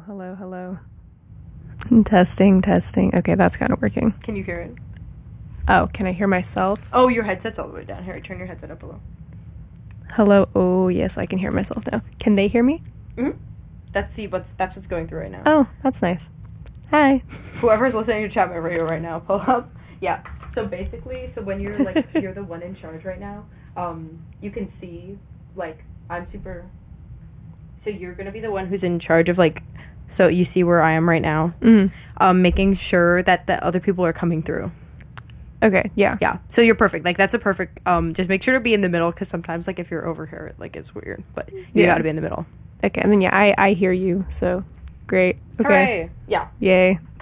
Hello. Testing. Okay, that's kind of working. Can you hear it? Oh, can I hear myself? Oh, your headset's all the way down. Here, turn your headset up a little. Hello. Oh, yes, I can hear myself now. Can they hear me? Mm-hmm. That's what's going through right now. Oh, that's nice. Hi. Whoever's listening to chat radio right now, pull up. Yeah. So basically, when you're you're the one in charge right now, you can see I'm super. So you're gonna be the one who's in charge of so you see where I am right now. Mm-hmm. Making sure that the other people are coming through. Okay. Yeah. Yeah. So you're perfect. That's a perfect. Just make sure to be in the middle because sometimes if you're over here, it's weird. But you got to be in the middle. Okay. And then I hear you. So great. Okay. Hooray. Yeah. Yay.